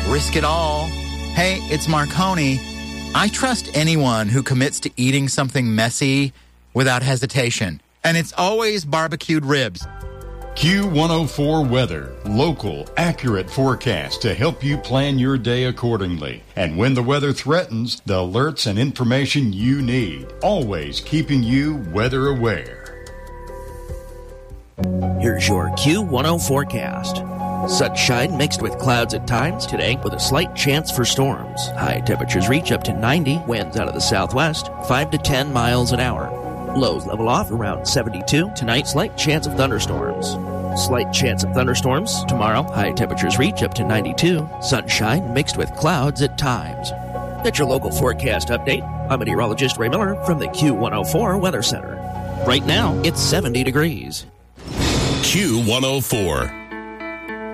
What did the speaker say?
risk it all. Hey, it's Marconi. I trust anyone who commits to eating something messy without hesitation. And it's always barbecued ribs. Q104 Weather. Local, accurate forecast to help you plan your day accordingly. And when the weather threatens, the alerts and information you need. Always keeping you weather aware. Here's your Q10 forecast. Sunshine mixed with clouds at times today with a slight chance for storms. High temperatures reach up to 90, winds out of the southwest, 5 to 10 miles an hour. Lows level off around 72. Tonight, slight chance of thunderstorms. Slight chance of thunderstorms tomorrow. High temperatures reach up to 92. Sunshine mixed with clouds at times. That's your local forecast update. I'm meteorologist Ray Miller from the Q104 Weather Center. Right now, it's 70 degrees. Q104.